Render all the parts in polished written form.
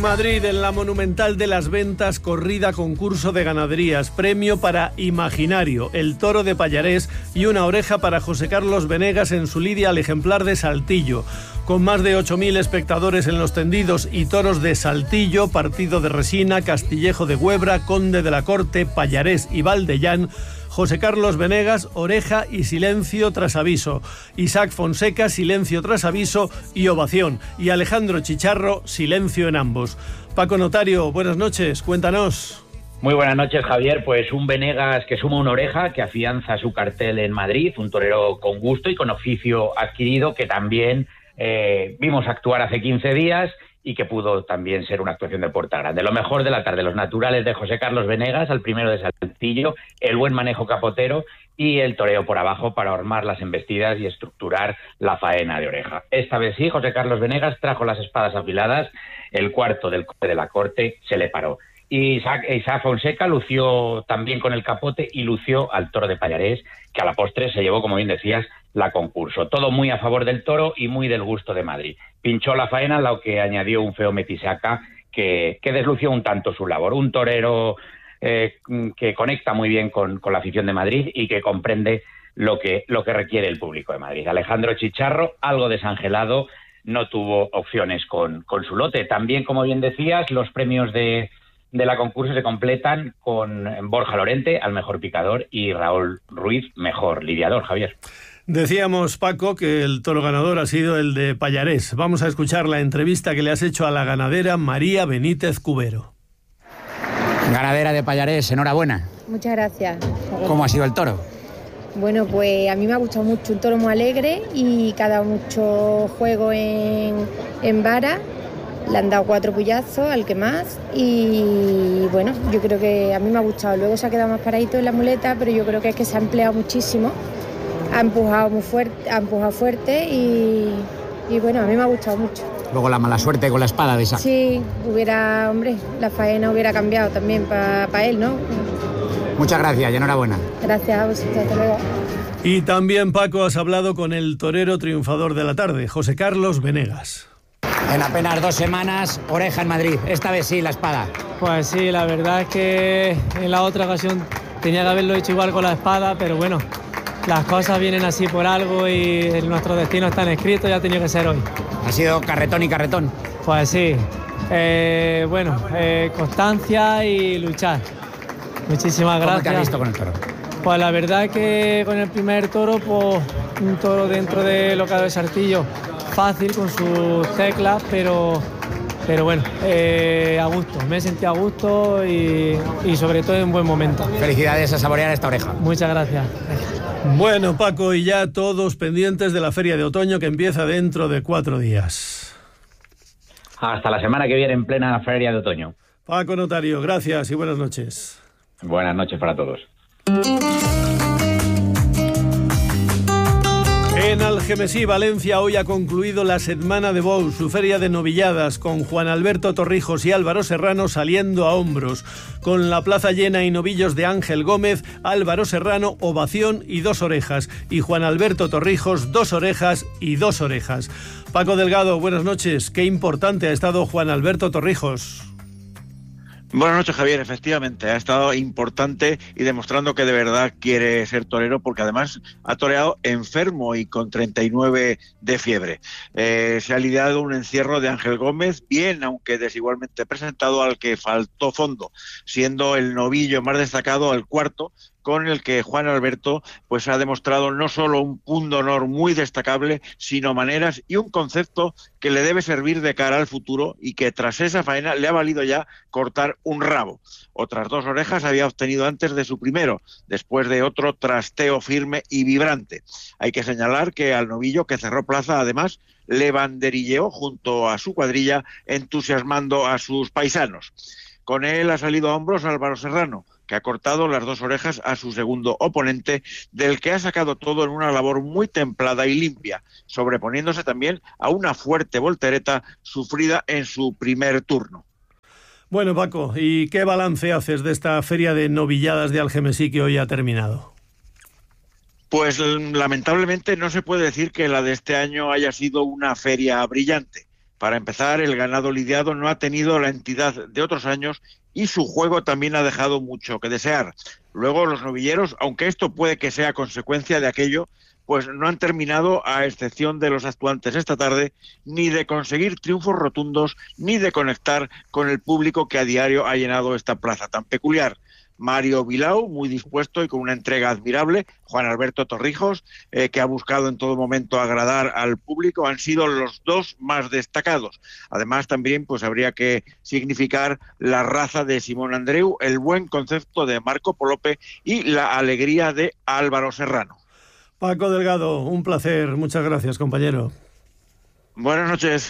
Madrid, en la Monumental de las Ventas, corrida concurso de ganaderías, premio para Imaginario, el toro de Pallarés y una oreja para José Carlos Venegas en su lidia al ejemplar de Saltillo. Con más de 8.000 espectadores en los tendidos y toros de Saltillo, Partido de Resina, Castillejo de Huebra, Conde de la Corte, Pallarés y Valdellán, José Carlos Venegas, oreja y silencio tras aviso. Isaac Fonseca, silencio tras aviso y ovación. Y Alejandro Chicharro, silencio en ambos. Paco Notario, buenas noches, cuéntanos. Muy buenas noches, Javier. Pues un Venegas que suma una oreja, que afianza su cartel en Madrid, un torero con gusto y con oficio adquirido, que también vimos actuar hace 15 días y que pudo también ser una actuación de puerta grande. Lo mejor de la tarde, los naturales de José Carlos Venegas, al primero de Saltillo, el buen manejo capotero y el toreo por abajo para armar las embestidas y estructurar la faena de oreja. Esta vez sí, José Carlos Venegas trajo las espadas afiladas, el cuarto del Conde de la Corte se le paró. Y Isaac Fonseca lució también con el capote y lució al toro de Pallarés, que a la postre se llevó, como bien decías, la concurso. Todo muy a favor del toro y muy del gusto de Madrid. Pinchó la faena, lo que añadió un feo metisaca que deslució un tanto su labor. Un torero que conecta muy bien con la afición de Madrid y que comprende lo que requiere el público de Madrid. Alejandro Chicharro, algo desangelado, no tuvo opciones con su lote. También, como bien decías, los premios de la concurso se completan con Borja Lorente, al mejor picador, y Raúl Ruiz, mejor lidiador, Javier. Decíamos, Paco, que el toro ganador ha sido el de Pallarés. Vamos a escuchar la entrevista que le has hecho a la ganadera María Benítez Cubero. Ganadera de Pallarés, enhorabuena. Muchas gracias. ¿Cómo ha sido el toro? Bueno, pues a mí me ha gustado mucho, un toro muy alegre y que ha dado mucho juego en vara. Le han dado 4 puyazos al que más y bueno, yo creo que a mí me ha gustado. Luego se ha quedado más paradito en la muleta, pero yo creo que es que se ha empleado muchísimo. Ha empujado muy fuerte, y bueno, a mí me ha gustado mucho. Luego la mala suerte con la espada de Isaac. Sí, la faena hubiera cambiado también para él, ¿no? Muchas gracias y enhorabuena. Gracias a vosotros, hasta luego. Y también, Paco, has hablado con el torero triunfador de la tarde, José Carlos Venegas. En apenas 2 semanas, oreja en Madrid. Esta vez sí, la espada. Pues sí, la verdad es que en la otra ocasión tenía que haberlo hecho igual con la espada, pero bueno, las cosas vienen así por algo y nuestro destino está escrito y ha tenido que ser hoy. Ha sido carretón y carretón. Pues sí, constancia y luchar. Muchísimas gracias. ¿Cómo te has visto con el toro? Pues la verdad que con el primer toro, pues un toro dentro de lo que ha dado Saltillo, fácil con sus teclas, pero bueno, a gusto, me he sentido a gusto y sobre todo en buen momento. Felicidades a saborear esta oreja. Muchas gracias. Bueno, Paco, y ya todos pendientes de la Feria de Otoño que empieza dentro de 4 días. Hasta la semana que viene en plena Feria de Otoño. Paco Notario, gracias y buenas noches. Buenas noches para todos. En Algemesí, Valencia, hoy ha concluido la Setmana de Bous, su feria de novilladas, con Juan Alberto Torrijos y Álvaro Serrano saliendo a hombros. Con la plaza llena y novillos de Ángel Gómez, Álvaro Serrano, ovación y 2 orejas. Y Juan Alberto Torrijos, 2 orejas y 2 orejas. Paco Delgado, buenas noches. Qué importante ha estado Juan Alberto Torrijos. Buenas noches, Javier. Efectivamente, ha estado importante y demostrando que de verdad quiere ser torero, porque además ha toreado enfermo y con 39 de fiebre. Se ha lidiado un encierro de Ángel Gómez, bien, aunque desigualmente presentado, al que faltó fondo, siendo el novillo más destacado al cuarto, con el que Juan Alberto pues ha demostrado no solo un punto de honor muy destacable, sino maneras y un concepto que le debe servir de cara al futuro y que tras esa faena le ha valido ya cortar un rabo. Otras 2 orejas había obtenido antes de su primero, después de otro trasteo firme y vibrante. Hay que señalar que al novillo, que cerró plaza, además, le banderilleó junto a su cuadrilla, entusiasmando a sus paisanos. Con él ha salido a hombros Álvaro Serrano, que ha cortado las 2 orejas a su segundo oponente, del que ha sacado todo en una labor muy templada y limpia, sobreponiéndose también a una fuerte voltereta sufrida en su primer turno. Bueno, Paco, ¿y qué balance haces de esta feria de novilladas de Algemesí que hoy ha terminado? Pues lamentablemente no se puede decir que la de este año haya sido una feria brillante. Para empezar, el ganado lidiado no ha tenido la entidad de otros años y su juego también ha dejado mucho que desear. Luego, los novilleros, aunque esto puede que sea consecuencia de aquello, pues no han terminado, a excepción de los actuantes esta tarde, ni de conseguir triunfos rotundos, ni de conectar con el público que a diario ha llenado esta plaza tan peculiar. Mario Bilao, muy dispuesto y con una entrega admirable. Juan Alberto Torrijos, que ha buscado en todo momento agradar al público, han sido los dos más destacados. Además, también pues habría que significar la raza de Simón Andreu, el buen concepto de Marco Polope y la alegría de Álvaro Serrano. Paco Delgado, un placer. Muchas gracias, compañero. Buenas noches.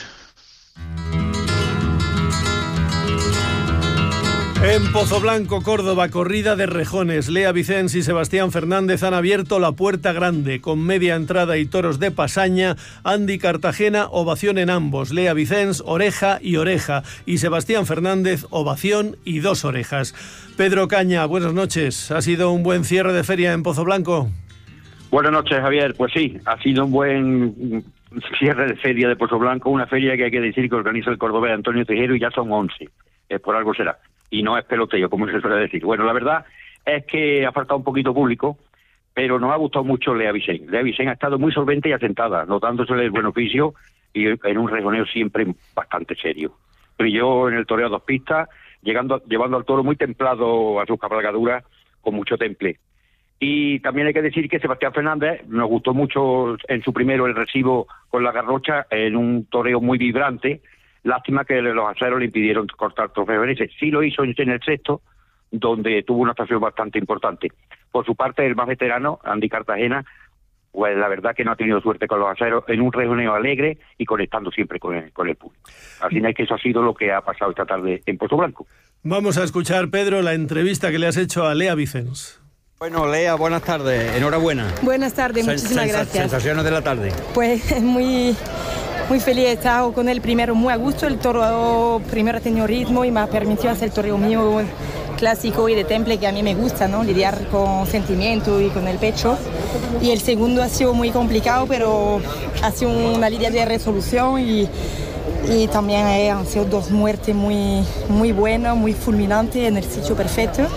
En Pozoblanco, Córdoba, corrida de rejones. Lea Vicens y Sebastián Fernández han abierto la puerta grande, con media entrada y toros de pasaña. Andy Cartagena, ovación en ambos. Lea Vicens, oreja y oreja. Y Sebastián Fernández, ovación y 2 orejas. Pedro Caña, buenas noches. ¿Ha sido un buen cierre de feria en Pozoblanco? Buenas noches, Javier. Pues sí, ha sido un buen cierre de feria de Pozoblanco, una feria que hay que decir que organiza el cordobés Antonio Tejero y ya son 11. Por algo será. Y no es peloteo, como se suele decir. Bueno, la verdad es que ha faltado un poquito público, pero nos ha gustado mucho Lea Vicens. Lea Vicens ha estado muy solvente y asentada, notándosele el buen oficio y en un rejoneo siempre bastante serio. Brilló en el toreo a 2 pistas, llevando al toro muy templado a sus cabalgaduras, con mucho temple. Y también hay que decir que Sebastián Fernández nos gustó mucho en su primero el recibo con la garrocha, en un toreo muy vibrante. Lástima que los aceros le impidieron cortar trofeo en ese. Sí lo hizo en el sexto, donde tuvo una actuación bastante importante. Por su parte, el más veterano, Andy Cartagena, pues la verdad que no ha tenido suerte con los aceros, en un rejoneo alegre y conectando siempre con el público. Al final, que eso ha sido lo que ha pasado esta tarde en Pozoblanco. Vamos a escuchar, Pedro, la entrevista que le has hecho a Lea Vicens. Bueno, Lea, buenas tardes, enhorabuena. Buenas tardes, muchísimas gracias. Sensaciones de la tarde. Pues muy feliz, he estado con él primero muy a gusto. El toro primero ha tenido ritmo y me ha permitido hacer el toreo mío clásico y de temple, que a mí me gusta, ¿no? Lidiar con sentimiento y con el pecho. Y el segundo ha sido muy complicado, pero ha sido una lidia de resolución y también han sido 2 muertes muy buenas, muy fulminantes, en el sitio perfecto.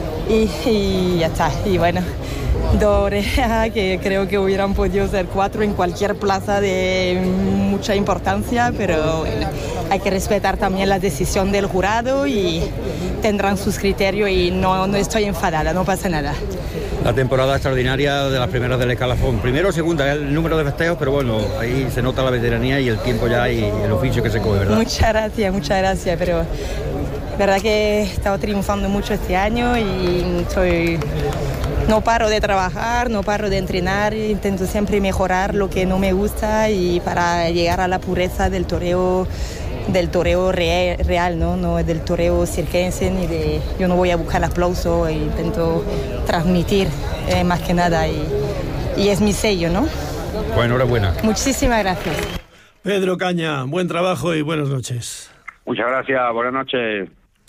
Y ya está, y bueno, 2 orejas que creo que hubieran podido ser 4 en cualquier plaza de mucha importancia, pero bueno, hay que respetar también la decisión del jurado y tendrán sus criterios y no estoy enfadada, no pasa nada. La temporada extraordinaria de las primeras del escalafón. Primero o segunda, el número de festejos, pero bueno, ahí se nota la veteranía y el tiempo ya y el oficio que se coge, ¿verdad? Muchas gracias, pero verdad que he estado triunfando mucho este año y no paro de trabajar, no paro de entrenar, intento siempre mejorar lo que no me gusta y para llegar a la pureza del toreo real, no del toreo circense, yo no voy a buscar el aplauso, intento transmitir más que nada y es mi sello, ¿no? Pues enhorabuena. Muchísimas gracias. Pedro Caña, buen trabajo y buenas noches. Muchas gracias, buenas noches.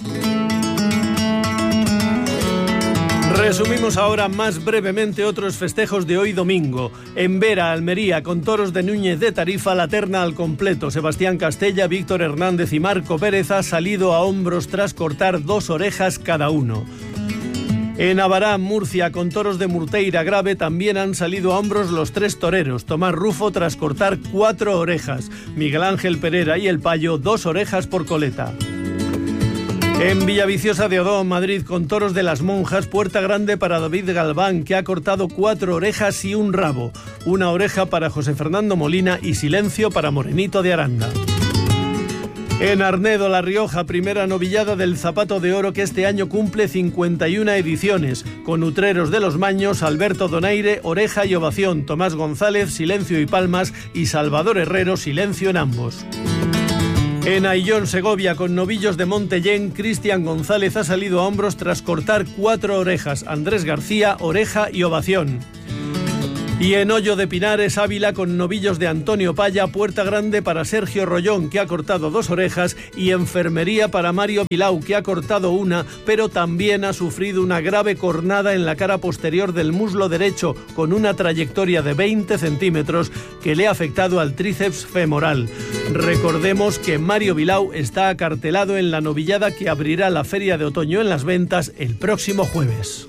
Resumimos ahora más brevemente otros festejos de hoy domingo. En Vera, Almería, con toros de Núñez de Tarifa, la terna al completo. Sebastián Castella, Víctor Hernández y Marco Pérez ha salido a hombros tras cortar 2 orejas cada uno. En Abará, Murcia, con toros de Murteira Grave, también han salido a hombros los 3 toreros. Tomás Rufo tras cortar 4 orejas. Miguel Ángel Pereira y El Payo, 2 orejas por coleta. En Villaviciosa de Odón, Madrid, con toros de las Monjas, puerta grande para David Galván, que ha cortado 4 orejas y un rabo. Una oreja para José Fernando Molina y silencio para Morenito de Aranda. En Arnedo, La Rioja, primera novillada del Zapato de Oro, que este año cumple 51 ediciones, con Utreros de los Maños, Alberto Donaire, oreja y ovación, Tomás González, silencio y palmas, y Salvador Herrero, silencio en ambos. En Aillón, Segovia, con novillos de Montellén, Cristian González ha salido a hombros tras cortar 4 orejas, Andrés García, oreja y ovación. Y en Hoyo de Pinares, Ávila, con novillos de Antonio Paya, puerta grande para Sergio Rollón, que ha cortado 2 orejas, y enfermería para Mario Pilau, que ha cortado 1, pero también ha sufrido una grave cornada en la cara posterior del muslo derecho, con una trayectoria de 20 centímetros que le ha afectado al tríceps femoral. Recordemos que Mario Pilau está acartelado en la novillada que abrirá la Feria de Otoño en Las Ventas el próximo jueves.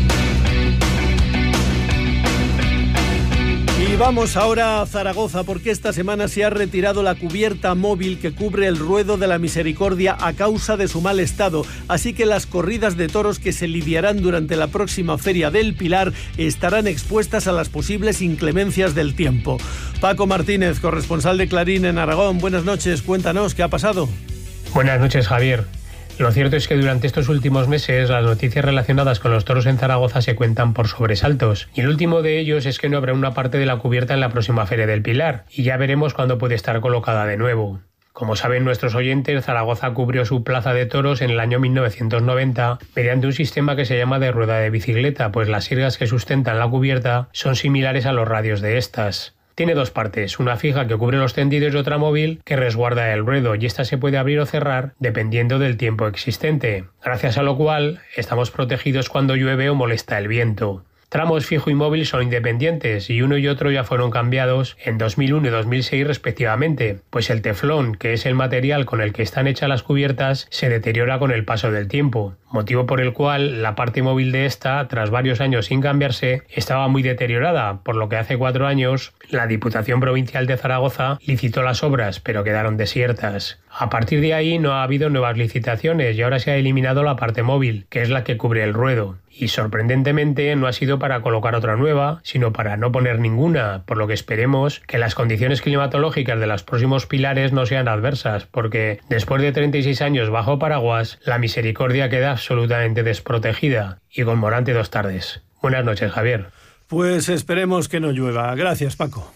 Y vamos ahora a Zaragoza, porque esta semana se ha retirado la cubierta móvil que cubre el ruedo de la Misericordia a causa de su mal estado, así que las corridas de toros que se lidiarán durante la próxima Feria del Pilar estarán expuestas a las posibles inclemencias del tiempo. Paco Martínez, corresponsal de Clarín en Aragón, buenas noches, cuéntanos, ¿qué ha pasado? Buenas noches, Javier. Lo cierto es que durante estos últimos meses las noticias relacionadas con los toros en Zaragoza se cuentan por sobresaltos, y el último de ellos es que no habrá una parte de la cubierta en la próxima Feria del Pilar, y ya veremos cuándo puede estar colocada de nuevo. Como saben nuestros oyentes, Zaragoza cubrió su plaza de toros en el año 1990 mediante un sistema que se llama de rueda de bicicleta, pues las sirgas que sustentan la cubierta son similares a los radios de estas. Tiene 2 partes, una fija que cubre los tendidos y otra móvil que resguarda el ruedo, y esta se puede abrir o cerrar dependiendo del tiempo existente, gracias a lo cual estamos protegidos cuando llueve o molesta el viento. Tramos fijo y móvil son independientes y uno y otro ya fueron cambiados en 2001 y 2006 respectivamente, pues el teflón, que es el material con el que están hechas las cubiertas, se deteriora con el paso del tiempo, motivo por el cual la parte móvil de esta, tras varios años sin cambiarse, estaba muy deteriorada, por lo que hace 4 años la Diputación Provincial de Zaragoza licitó las obras, pero quedaron desiertas. A partir de ahí no ha habido nuevas licitaciones y ahora se ha eliminado la parte móvil, que es la que cubre el ruedo. Y sorprendentemente no ha sido para colocar otra nueva, sino para no poner ninguna, por lo que esperemos que las condiciones climatológicas de los próximos pilares no sean adversas, porque después de 36 años bajo paraguas, la Misericordia queda absolutamente desprotegida y con Morante 2 tardes. Buenas noches, Javier. Pues esperemos que no llueva. Gracias, Paco.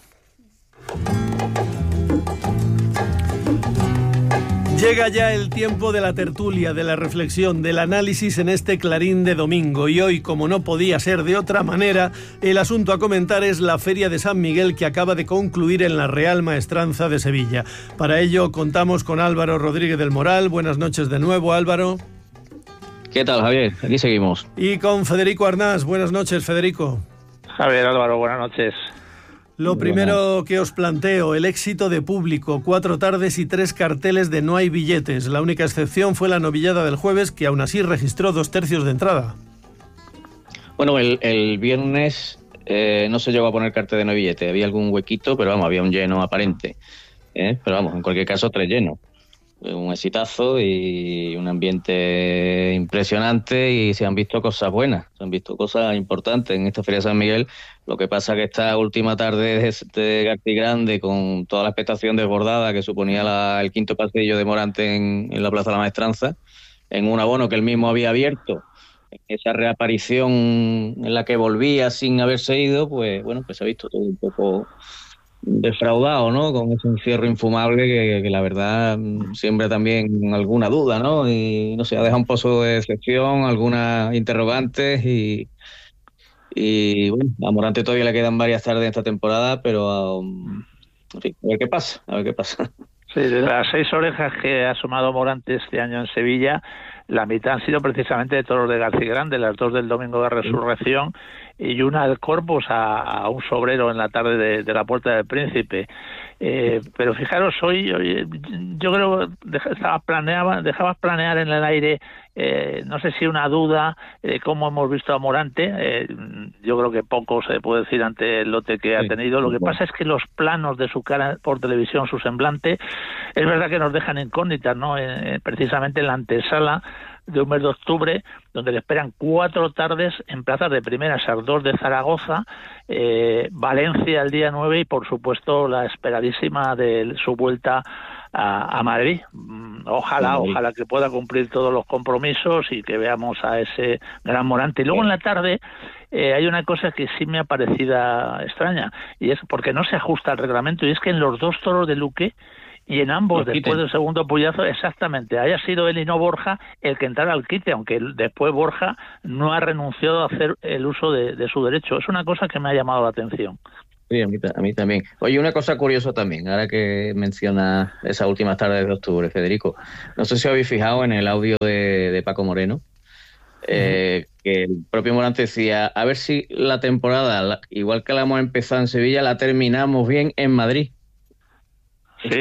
Llega ya el tiempo de la tertulia, de la reflexión, del análisis en este Clarín de domingo. Y hoy, como no podía ser de otra manera, el asunto a comentar es la Feria de San Miguel, que acaba de concluir en la Real Maestranza de Sevilla. Para ello contamos con Álvaro Rodríguez del Moral. Buenas noches de nuevo, Álvaro. ¿Qué tal, Javier? Aquí seguimos. Y con Federico Arnás. Buenas noches, Federico. Javier, Álvaro, buenas noches. Lo primero que os planteo, el éxito de público, 4 tardes y 3 carteles de no hay billetes. La única excepción fue la novillada del jueves, que aún así registró 2/3 de entrada. Bueno, el viernes no se llegó a poner cartel de no hay billete. Había algún huequito, pero vamos, había un lleno aparente. Pero vamos, en cualquier caso, 3 llenos. Un exitazo y un ambiente impresionante, y se han visto cosas buenas, se han visto cosas importantes en esta Feria de San Miguel. Lo que pasa que esta última tarde de García Grande, con toda la expectación desbordada que suponía el quinto pasillo de Morante en la Plaza de la Maestranza, en un abono que él mismo había abierto, esa reaparición en la que volvía sin haberse ido, pues bueno, pues se ha visto todo un poco defraudado, ¿no? Con ese encierro infumable que la verdad siembra también alguna duda, ¿no? Y no sé, ha dejado un pozo de decepción, algunas interrogantes y bueno, a Morante todavía le quedan varias tardes en esta temporada, pero en fin, a ver qué pasa. Sí, de las 6 orejas que ha sumado Morante este año en Sevilla, la mitad han sido precisamente de toros de García Grande, las 2 del Domingo de Resurrección y una al Corpus a un sobrero en la tarde de la Puerta del Príncipe. Pero fijaros, hoy yo creo que dejabas planear en el aire, no sé si una duda de cómo hemos visto a Morante. Yo creo que poco se puede decir ante el lote que ha tenido. Lo que pasa es que los planos de su cara por televisión, su semblante, es verdad que nos dejan incógnitas, ¿no? Precisamente en la antesala de un mes de octubre, donde le esperan 4 tardes en plazas de primera, esas 2 de Zaragoza, Valencia el día 9 y por supuesto la esperadísima de su vuelta a Madrid. Ojalá que pueda cumplir todos los compromisos y que veamos a ese gran Morante. Y luego en la tarde hay una cosa que sí me ha parecido extraña, y es porque no se ajusta al reglamento, y es que en los 2 toros de Luque y en ambos, después del segundo puyazo, exactamente, haya sido él y no Borja el que entrara al quite, aunque después Borja no ha renunciado a hacer el uso de su derecho. Es una cosa que me ha llamado la atención. Sí, a mí también. Oye, una cosa curiosa también, ahora que menciona esas últimas tardes de octubre, Federico. No sé si habéis fijado en el audio de Paco Moreno, que el propio Morante decía, a ver si la temporada, igual que la hemos empezado en Sevilla, la terminamos bien en Madrid. Sí,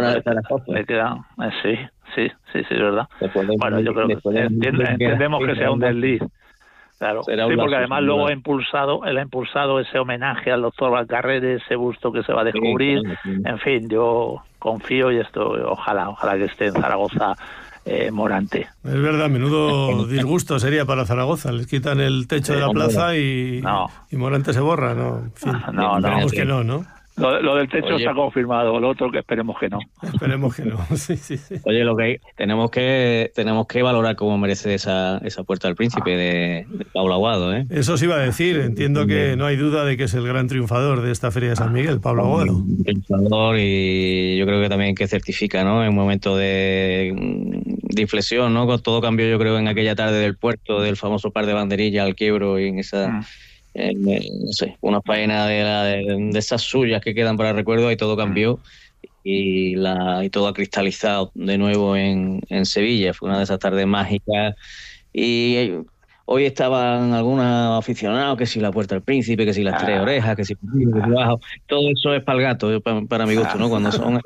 le queda, sí, es verdad. Bueno, yo creo que entendemos que sea un desliz. Claro, sí, porque además luego él ha impulsado ese homenaje al doctor Valcarrere, ese busto que se va a descubrir. En fin, yo confío y ojalá que esté en Zaragoza Morante. Es verdad, menudo disgusto sería para Zaragoza. Les quitan el techo de la plaza y Morante se borra, ¿no? En fin, esperemos que no. Lo del techo está confirmado, lo otro que esperemos que no. Esperemos que no, sí. Oye, lo que tenemos que valorar cómo merece esa Puerta del Príncipe de Pablo Aguado, ¿eh? Eso sí iba a decir, entiendo que no hay duda de que es el gran triunfador de esta Feria de San Miguel, Pablo Aguado. Triunfador, y yo creo que también que certifica, ¿no? En un momento de inflexión, ¿no? Con todo cambió, yo creo, en aquella tarde del puerto, del famoso par de banderillas al quiebro y en esa... no sé, una faena de esas suyas que quedan para el recuerdo, y todo cambió y todo ha cristalizado de nuevo en Sevilla. Fue una de esas tardes mágicas, y hoy estaban algunos aficionados, que si la Puerta del Príncipe, que si las tres orejas, que si abajo, todo eso es para el gato, para mi gusto, ¿no? Cuando son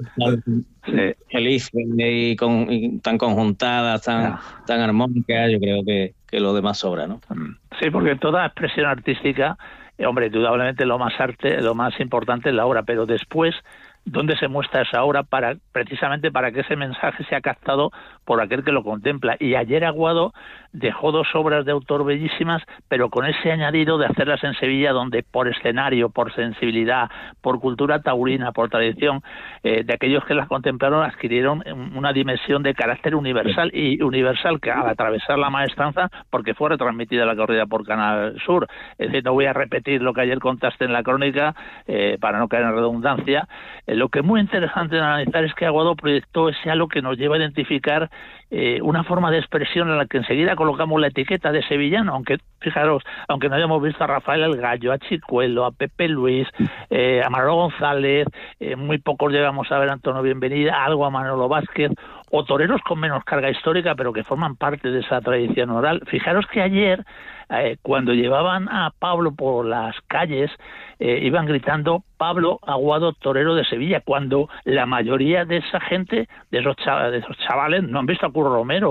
felices y tan conjuntadas, tan armónicas, yo creo que lo demás sobra, ¿no? Sí, porque toda expresión artística, hombre, indudablemente lo más importante es la obra, pero después, ¿dónde se muestra esa obra precisamente para que ese mensaje sea captado por aquel que lo contempla? Y ayer Aguado dejó 2 obras de autor bellísimas, pero con ese añadido de hacerlas en Sevilla, donde por escenario, por sensibilidad, por cultura taurina, por tradición, de aquellos que las contemplaron adquirieron una dimensión de carácter universal, y universal que al atravesar la maestranza, porque fue retransmitida la corrida por Canal Sur. Es decir, no voy a repetir lo que ayer contaste en la crónica, para no caer en redundancia. Lo que es muy interesante de analizar es que Aguado proyectó ese halo que nos lleva a identificar una forma de expresión en la que enseguida colocamos la etiqueta de sevillano, aunque, fijaros, aunque no hayamos visto a Rafael el Gallo, a Chicuelo, a Pepe Luis, a Manolo González, muy pocos llegamos a ver a Antonio Bienvenida, algo a Manolo Vázquez, o toreros con menos carga histórica, pero que forman parte de esa tradición oral. Fijaros que ayer, cuando llevaban a Pablo por las calles, iban gritando Pablo Aguado, torero de Sevilla, cuando la mayoría de esa gente, de esos chavales, no han visto a Curro Romero.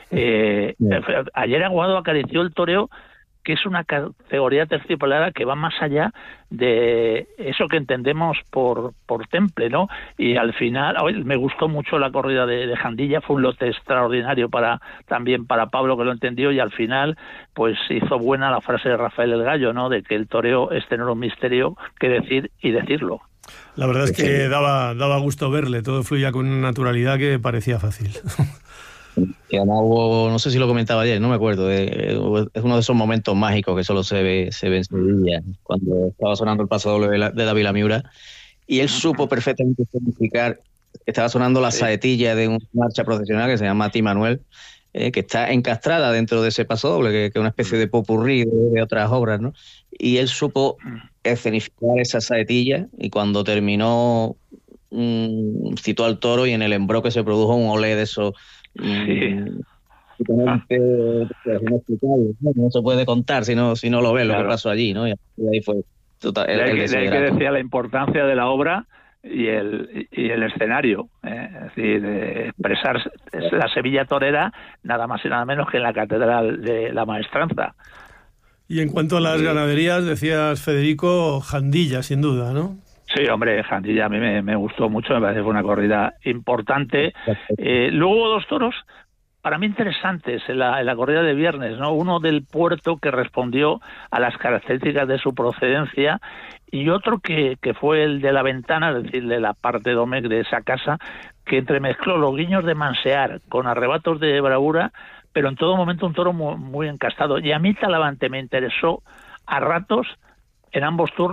Ayer Aguado acarició el toreo, que es una categoría terciopelada que va más allá de eso que entendemos por temple, ¿no? Y al final, me gustó mucho la corrida de Jandilla, fue un lote extraordinario también para Pablo, que lo entendió, y al final pues hizo buena la frase de Rafael el Gallo, ¿no? De que el toreo es tener un misterio que decir y decirlo. La verdad es que daba gusto verle, todo fluía con una naturalidad que parecía fácil. Que además no sé si lo comentaba ayer, no me acuerdo, es uno de esos momentos mágicos que solo se ve en Sevilla, cuando estaba sonando el paso doble de David Lamiura, y él supo perfectamente significar que estaba sonando la saetilla de una marcha procesional que se llama Ti Manuel, que está encastrada dentro de ese paso doble, que es una especie de popurrí de otras obras, ¿no? Y él supo escenificar esa saetilla, y cuando terminó citó al toro, y en el embroque se produjo un olé de esos no se puede contar si no lo ves, lo que pasó allí, ¿no? Y ahí fue total, hay que decía la importancia de la obra y el escenario, es decir, expresar la Sevilla torera nada más y nada menos que en la Catedral de la Maestranza. Y en cuanto a las ganaderías, decías, Federico, Jandilla, sin duda, ¿no? Sí, hombre, Jandilla a mí me gustó mucho, me parece que fue una corrida importante. Luego hubo 2 toros para mí interesantes en la corrida de viernes, ¿no? Uno del puerto, que respondió a las características de su procedencia, y otro que fue el de la ventana, es decir, de la parte domec de esa casa, que entremezcló los guiños de Mansear con arrebatos de bravura, pero en todo momento un toro muy, muy encastado. Y a mí Talavante me interesó a ratos, en ambos turnos,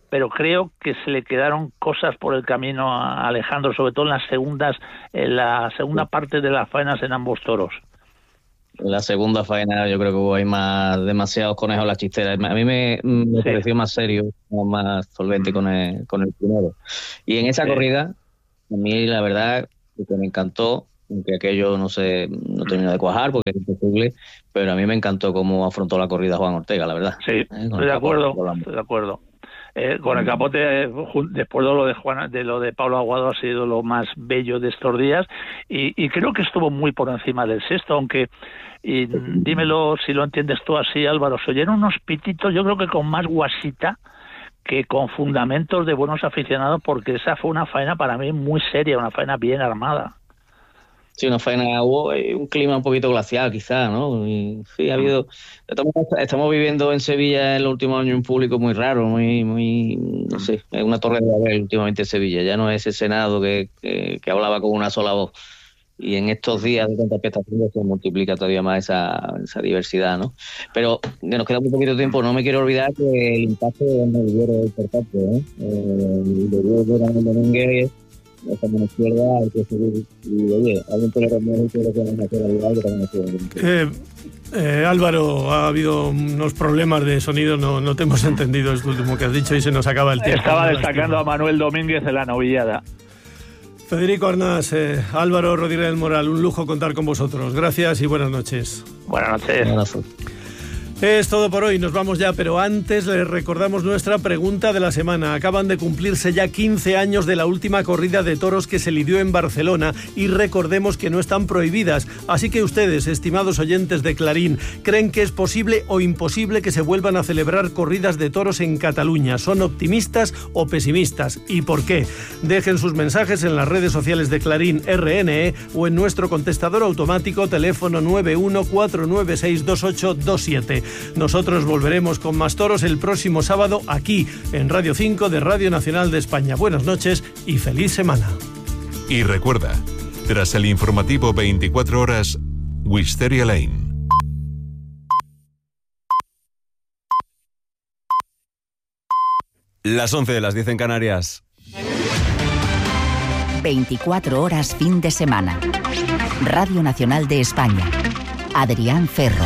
pero creo que se le quedaron cosas por el camino a Alejandro, sobre todo en la segunda parte de las faenas en ambos toros. La segunda faena yo creo que hubo ahí demasiados conejos en la chistera. A mí me pareció más serio, más solvente con el primero. Y en esa corrida, a mí la verdad que me encantó, aunque aquello no terminó de cuajar porque es imposible, pero a mí me encantó cómo afrontó la corrida Juan Ortega, la verdad. Sí, estoy de acuerdo. Con el capote, después de lo de Pablo Aguado, ha sido lo más bello de estos días y creo que estuvo muy por encima del sexto, aunque, y dímelo si lo entiendes tú así, Álvaro, se oyeron unos pititos, yo creo que con más guasita que con fundamentos de buenos aficionados, porque esa fue una faena para mí muy seria, una faena bien armada. Sí, una faena, hubo un clima un poquito glacial quizá, ¿no? Y, sí, ha habido... Estamos viviendo en Sevilla en los últimos años un público muy raro, no sé, es una torre de Babel últimamente en Sevilla, ya no es ese Senado que hablaba con una sola voz. Y en estos días de tanta expectación se multiplica todavía más esa diversidad, ¿no? Pero nos queda muy poquito tiempo, no me quiero olvidar que el impacto de Daniel Rivero es importante, ¿eh? De Daniel Domínguez, esta mano izquierda, hay que seguir, y oye, hay un torero muy que no hacer algo que también es Álvaro, ha habido unos problemas de sonido, no te hemos entendido esto último que has dicho y se nos acaba el tiempo. Estaba destacando a Manuel Domínguez en la novillada. Federico Arnás, Álvaro Rodríguez del Moral, un lujo contar con vosotros. Gracias y buenas noches. Buenas noches. Es todo por hoy, nos vamos ya, pero antes les recordamos nuestra pregunta de la semana. Acaban de cumplirse ya 15 años de la última corrida de toros que se lidió en Barcelona y recordemos que no están prohibidas. Así que ustedes, estimados oyentes de Clarín, ¿creen que es posible o imposible que se vuelvan a celebrar corridas de toros en Cataluña? ¿Son optimistas o pesimistas? ¿Y por qué? Dejen sus mensajes en las redes sociales de Clarín RNE o en nuestro contestador automático teléfono 914962827. Nosotros volveremos con más toros el próximo sábado aquí en Radio 5 de Radio Nacional de España. Buenas noches y feliz semana. Y recuerda, tras el informativo 24 horas, Wisteria Lane. Las 11, las 10 en Canarias. 24 horas fin de semana. Radio Nacional de España. Adrián Ferro.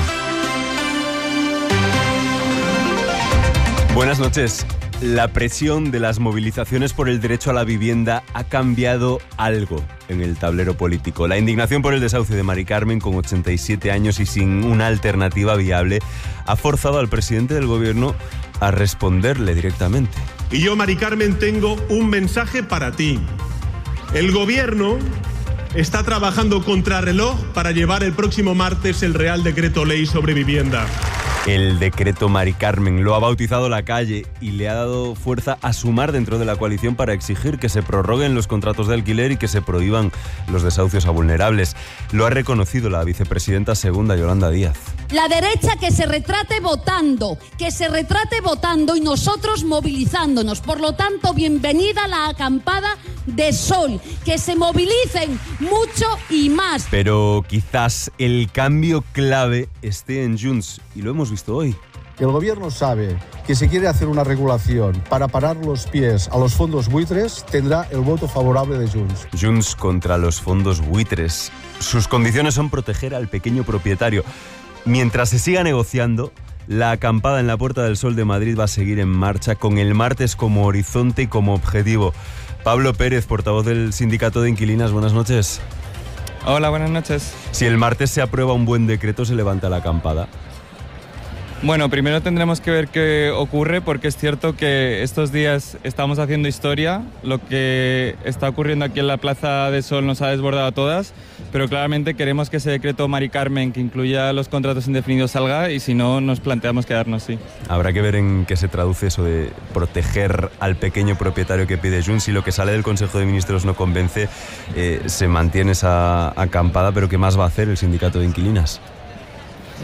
Buenas noches. La presión de las movilizaciones por el derecho a la vivienda ha cambiado algo en el tablero político. La indignación por el desahucio de Mari Carmen, con 87 años y sin una alternativa viable, ha forzado al presidente del gobierno a responderle directamente. Y yo, Mari Carmen, tengo un mensaje para ti. El gobierno está trabajando contrarreloj para llevar el próximo martes el Real Decreto Ley sobre vivienda. El decreto Mari Carmen lo ha bautizado La Calle y le ha dado fuerza a sumar dentro de la coalición para exigir que se prorroguen los contratos de alquiler y que se prohíban los desahucios a vulnerables. Lo ha reconocido la vicepresidenta segunda, Yolanda Díaz. La derecha que se retrate votando y nosotros movilizándonos. Por lo tanto, bienvenida la acampada de Sol. Que se movilicen mucho y más. Pero quizás el cambio clave esté en Junts y lo hemos visto hoy. El gobierno sabe que si quiere hacer una regulación para parar los pies a los fondos buitres, tendrá el voto favorable de Junts. Junts contra los fondos buitres. Sus condiciones son proteger al pequeño propietario. Mientras se siga negociando, la acampada en la Puerta del Sol de Madrid va a seguir en marcha con el martes como horizonte y como objetivo. Pablo Pérez, portavoz del Sindicato de Inquilinas, buenas noches. Hola, buenas noches. Si el martes se aprueba un buen decreto, ¿se levanta la acampada? Bueno, primero tendremos que ver qué ocurre, porque es cierto que estos días estamos haciendo historia. Lo que está ocurriendo aquí en la Plaza de Sol nos ha desbordado a todas, pero claramente queremos que ese decreto Mari Carmen, que incluya los contratos indefinidos, salga, y si no, nos planteamos quedarnos, sí. Habrá que ver en qué se traduce eso de proteger al pequeño propietario que pide Junts. Si lo que sale del Consejo de Ministros no convence, se mantiene esa acampada, pero ¿qué más va a hacer el Sindicato de Inquilinas?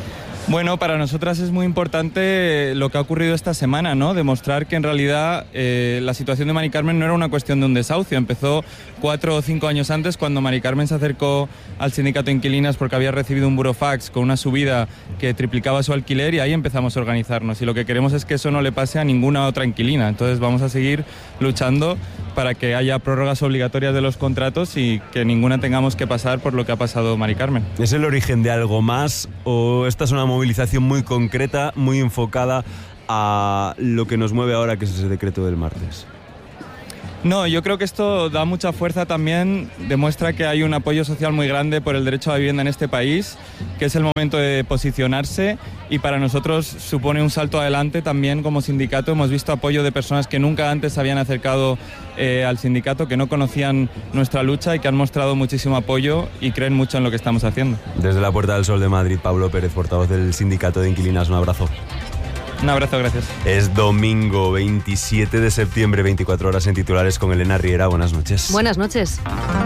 Bueno, para nosotras es muy importante lo que ha ocurrido esta semana, ¿no? Demostrar que en realidad la situación de Mari Carmen no era una cuestión de un desahucio. Empezó 4 o 5 años antes, cuando Mari Carmen se acercó al sindicato de inquilinas porque había recibido un burofax con una subida que triplicaba su alquiler, y ahí empezamos a organizarnos. Y lo que queremos es que eso no le pase a ninguna otra inquilina. Entonces vamos a seguir luchando para que haya prórrogas obligatorias de los contratos y que ninguna tengamos que pasar por lo que ha pasado Mari Carmen. ¿Es el origen de algo más o esta es una movilización muy concreta, muy enfocada a lo que nos mueve ahora, que es ese decreto del martes? No, yo creo que esto da mucha fuerza también, demuestra que hay un apoyo social muy grande por el derecho a la vivienda en este país, que es el momento de posicionarse, y para nosotros supone un salto adelante también como sindicato. Hemos visto apoyo de personas que nunca antes se habían acercado al sindicato, que no conocían nuestra lucha y que han mostrado muchísimo apoyo y creen mucho en lo que estamos haciendo. Desde la Puerta del Sol de Madrid, Pablo Pérez, portavoz del Sindicato de Inquilinas, un abrazo. Un abrazo, gracias. Es domingo 27 de septiembre, 24 horas en titulares con Elena Riera. Buenas noches. Buenas noches.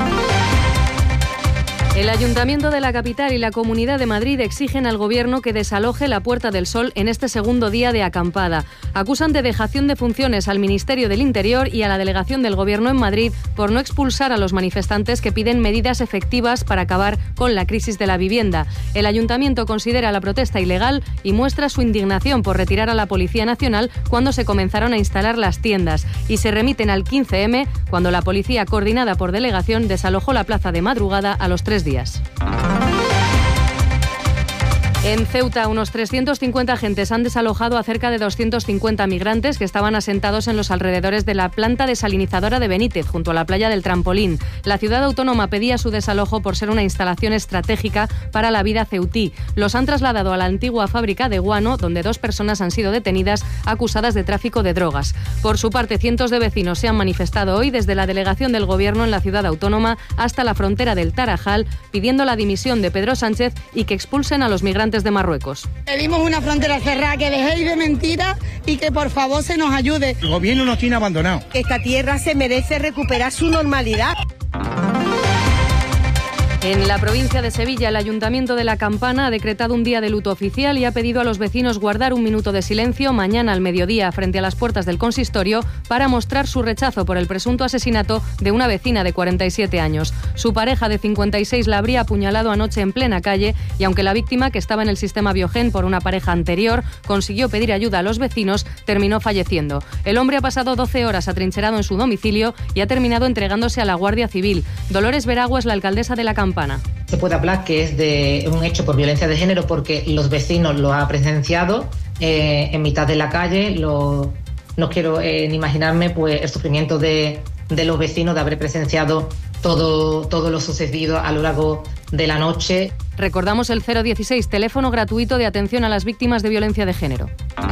El Ayuntamiento de la capital y la Comunidad de Madrid exigen al Gobierno que desaloje la Puerta del Sol en este segundo día de acampada. Acusan de dejación de funciones al Ministerio del Interior y a la Delegación del Gobierno en Madrid por no expulsar a los manifestantes que piden medidas efectivas para acabar con la crisis de la vivienda. El Ayuntamiento considera la protesta ilegal y muestra su indignación por retirar a la Policía Nacional cuando se comenzaron a instalar las tiendas, y se remiten al 15M, cuando la policía, coordinada por delegación, desalojó la plaza de madrugada a los 3 días. En Ceuta, unos 350 agentes han desalojado a cerca de 250 migrantes que estaban asentados en los alrededores de la planta desalinizadora de Benítez, junto a la playa del Trampolín. La ciudad autónoma pedía su desalojo por ser una instalación estratégica para la vida ceutí. Los han trasladado a la antigua fábrica de guano, donde 2 personas han sido detenidas acusadas de tráfico de drogas. Por su parte, cientos de vecinos se han manifestado hoy desde la delegación del Gobierno en la ciudad autónoma hasta la frontera del Tarajal, pidiendo la dimisión de Pedro Sánchez y que expulsen a los migrantes de Marruecos. Pedimos una frontera cerrada, que dejéis de mentiras y que por favor se nos ayude. El gobierno nos tiene abandonados. Esta tierra se merece recuperar su normalidad. En la provincia de Sevilla, el Ayuntamiento de La Campana ha decretado un día de luto oficial y ha pedido a los vecinos guardar un minuto de silencio mañana al mediodía frente a las puertas del consistorio para mostrar su rechazo por el presunto asesinato de una vecina de 47 años. Su pareja de 56 la habría apuñalado anoche en plena calle, y aunque la víctima, que estaba en el sistema Biogen por una pareja anterior, consiguió pedir ayuda a los vecinos, terminó falleciendo. El hombre ha pasado 12 horas atrincherado en su domicilio y ha terminado entregándose a la Guardia Civil. Dolores Veragua es la alcaldesa de La Campana. Se puede hablar que es de un hecho por violencia de género porque los vecinos lo han presenciado en mitad de la calle. No quiero ni imaginarme pues el sufrimiento de los vecinos de haber presenciado todo lo sucedido a lo largo de la noche. Recordamos el 016, teléfono gratuito de atención a las víctimas de violencia de género.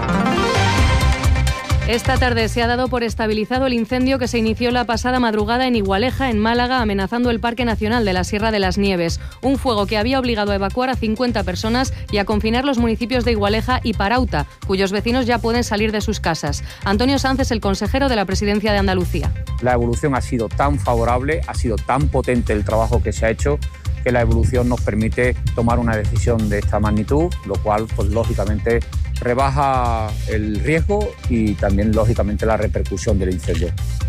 Esta tarde se ha dado por estabilizado el incendio que se inició la pasada madrugada en Igualeja, en Málaga, amenazando el Parque Nacional de la Sierra de las Nieves. Un fuego que había obligado a evacuar a 50 personas y a confinar los municipios de Igualeja y Parauta, cuyos vecinos ya pueden salir de sus casas. Antonio Sanz es el consejero de la Presidencia de Andalucía. La evolución ha sido tan favorable, ha sido tan potente el trabajo que se ha hecho, que la evolución nos permite tomar una decisión de esta magnitud, lo cual, pues lógicamente, rebaja el riesgo y también, lógicamente, la repercusión del incendio.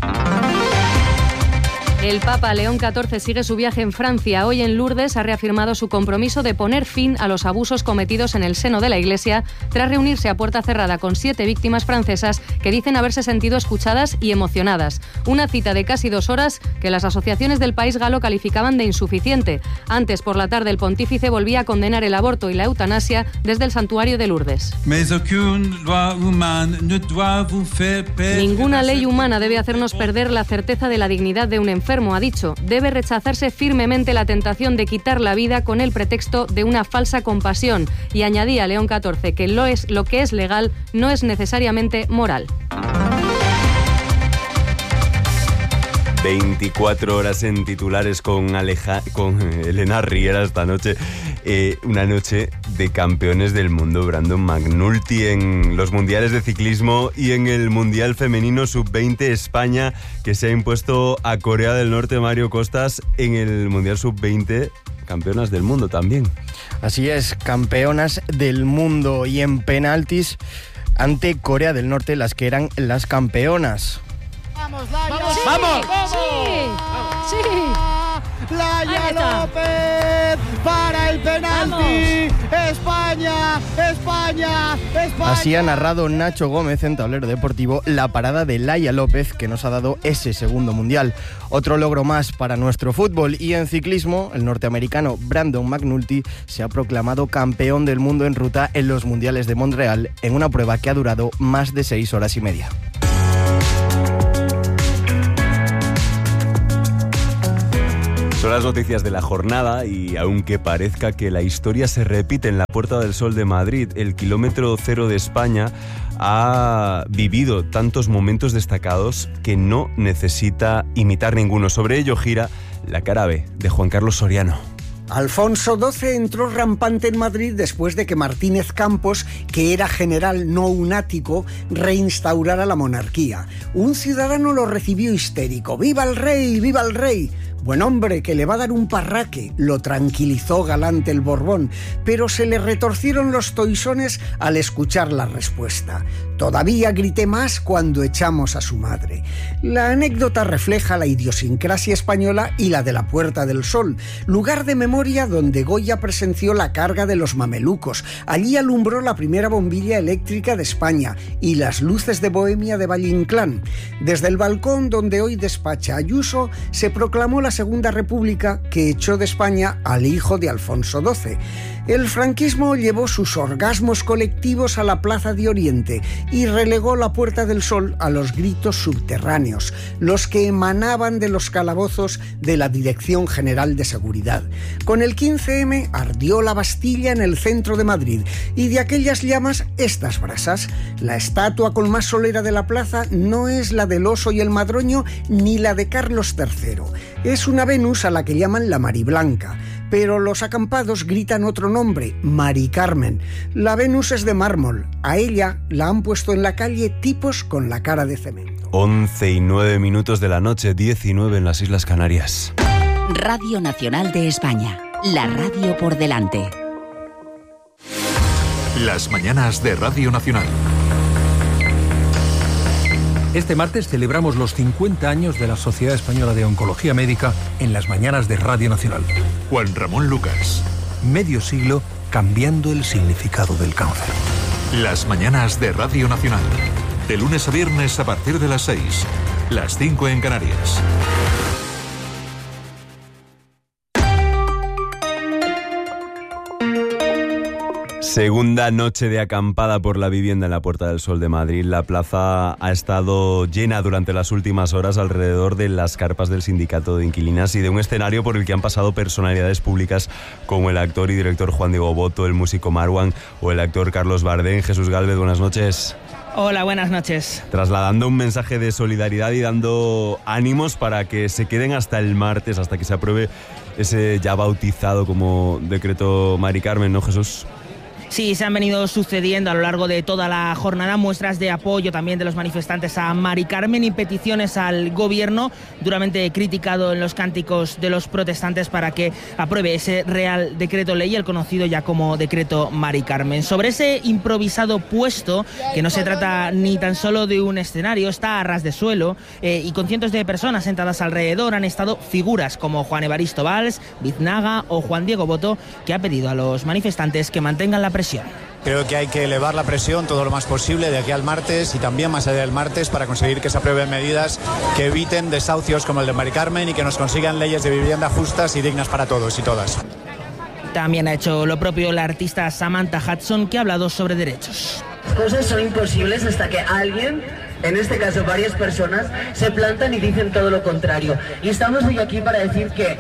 El Papa León XIV sigue su viaje en Francia. Hoy en Lourdes ha reafirmado su compromiso de poner fin a los abusos cometidos en el seno de la Iglesia, tras reunirse a puerta cerrada con 7 víctimas francesas que dicen haberse sentido escuchadas y emocionadas. Una cita de casi 2 horas que las asociaciones del país galo calificaban de insuficiente. Antes, por la tarde, el pontífice volvía a condenar el aborto y la eutanasia desde el santuario de Lourdes. Ninguna ley humana debe hacernos perder la certeza de la dignidad de un enfermo, ha dicho. Debe rechazarse firmemente la tentación de quitar la vida con el pretexto de una falsa compasión. Y añadía León XIV que lo que es legal no es necesariamente moral. 24 horas en titulares con Elena Riera esta noche. Una noche de campeones del mundo. Brandon McNulty en los mundiales de ciclismo y en el mundial femenino sub-20 España, que se ha impuesto a Corea del Norte. Mario Costas, en el mundial sub-20, campeonas del mundo también. Así es, campeonas del mundo, y en penaltis ante Corea del Norte, las que eran las campeonas. ¡Vamos, Laia! ¡Vamos! ¡Sí! Laia López para el penalti. España. Así ha narrado Nacho Gómez en Tablero Deportivo la parada de Laia López, que nos ha dado ese segundo mundial. Otro logro más para nuestro fútbol. Y en ciclismo, el norteamericano Brandon McNulty se ha proclamado campeón del mundo en ruta en los mundiales de Montreal, en una prueba que ha durado más de 6 horas y media. Son las noticias de la jornada, y aunque parezca que la historia se repite en la Puerta del Sol de Madrid, el kilómetro cero de España ha vivido tantos momentos destacados que no necesita imitar ninguno. Sobre ello gira La cara B, de Juan Carlos Soriano. Alfonso XII entró rampante en Madrid después de que Martínez Campos, que era general no unático, reinstaurara la monarquía. Un ciudadano lo recibió histérico. ¡Viva el rey! ¡Viva el rey! Buen hombre, que le va a dar un parraque, lo tranquilizó galante el Borbón, pero se le retorcieron los toisones al escuchar la respuesta. Todavía grité más cuando echamos a su madre. La anécdota refleja la idiosincrasia española y la de la Puerta del Sol, lugar de memoria donde Goya presenció la carga de los mamelucos. Allí alumbró la primera bombilla eléctrica de España y las luces de Bohemia de Valle Inclán. Desde el balcón donde hoy despacha Ayuso, se proclamó la Segunda República, que echó de España al hijo de Alfonso XII. El franquismo llevó sus orgasmos colectivos a la Plaza de Oriente y relegó la Puerta del Sol a los gritos subterráneos, los que emanaban de los calabozos de la Dirección General de Seguridad. Con el 15M ardió la Bastilla en el centro de Madrid, y de aquellas llamas estas brasas. La estatua con más solera de la plaza no es la del oso y el madroño ni la de Carlos III. Es una Venus a la que llaman la Mariblanca, pero los acampados gritan otro nombre, Mari Carmen. La Venus es de mármol. A ella la han puesto en la calle tipos con la cara de cemento. 11:09 de la noche, 19 en las Islas Canarias. Radio Nacional de España, la radio por delante. Las mañanas de Radio Nacional. Este martes celebramos los 50 años de la Sociedad Española de Oncología Médica en las mañanas de Radio Nacional. Juan Ramón Lucas. Medio siglo cambiando el significado del cáncer. Las mañanas de Radio Nacional. De lunes a viernes a partir de las 6. Las 5 en Canarias. Segunda noche de acampada por la vivienda en la Puerta del Sol de Madrid. La plaza ha estado llena durante las últimas horas alrededor de las carpas del Sindicato de Inquilinas y de un escenario por el que han pasado personalidades públicas como el actor y director Juan Diego Botto, el músico Marwan o el actor Carlos Bardén. Jesús Gálvez, buenas noches. Hola, buenas noches. Trasladando un mensaje de solidaridad y dando ánimos para que se queden hasta el martes, hasta que se apruebe ese ya bautizado como decreto Mari Carmen, ¿no, Jesús? Sí, se han venido sucediendo a lo largo de toda la jornada muestras de apoyo también de los manifestantes a Mari Carmen y peticiones al gobierno, duramente criticado en los cánticos de los protestantes para que apruebe ese Real Decreto Ley, el conocido ya como Decreto Mari Carmen. Sobre ese improvisado puesto, que no se trata ni tan solo de un escenario, está a ras de suelo y con cientos de personas sentadas alrededor han estado figuras como Juan Evaristo Valls, Biznaga o Juan Diego Botto, que ha pedido a los manifestantes que mantengan la presión. Creo que hay que elevar la presión todo lo más posible de aquí al martes y también más allá del martes para conseguir que se aprueben medidas que eviten desahucios como el de Mari Carmen y que nos consigan leyes de vivienda justas y dignas para todos y todas. También ha hecho lo propio la artista Samantha Hudson, que ha hablado sobre derechos. Las cosas son imposibles hasta que alguien, en este caso varias personas, se plantan y dicen todo lo contrario. Y estamos hoy aquí para decir que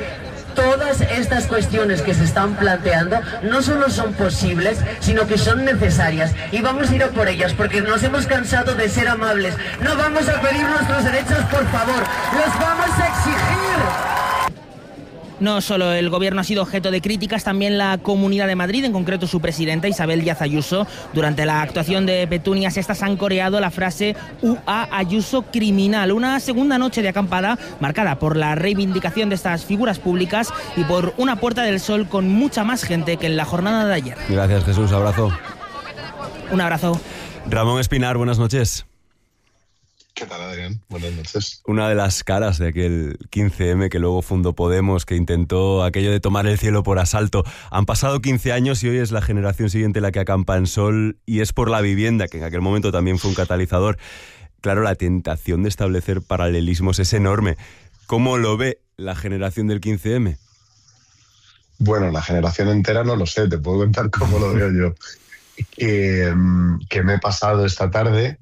Todas estas cuestiones que se están planteando no solo son posibles, sino que son necesarias. Y vamos a ir a por ellas, porque nos hemos cansado de ser amables. No vamos a pedir nuestros derechos, por favor. Los vamos a exigir. No solo el gobierno ha sido objeto de críticas, también la Comunidad de Madrid, en concreto su presidenta Isabel Díaz Ayuso. Durante la actuación de Petunias, estas han coreado la frase UA Ayuso criminal. Una segunda noche de acampada marcada por la reivindicación de estas figuras públicas y por una Puerta del Sol con mucha más gente que en la jornada de ayer. Gracias, Jesús. Abrazo. Un abrazo. Ramón Espinar, buenas noches. ¿Qué tal, Adrián? Buenas noches. Una de las caras de aquel 15M que luego fundó Podemos, que intentó aquello de tomar el cielo por asalto. Han pasado 15 años y hoy es la generación siguiente la que acampa en Sol, y es por la vivienda, que en aquel momento también fue un catalizador. Claro, la tentación de establecer paralelismos es enorme. ¿Cómo lo ve la generación del 15M? Bueno, la generación entera no lo sé, te puedo contar cómo lo veo yo. Que me he pasado esta tarde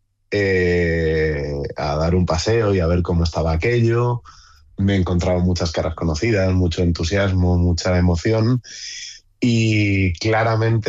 a dar un paseo y a ver cómo estaba aquello. Me he encontrado muchas caras conocidas, mucho entusiasmo, mucha emoción, y claramente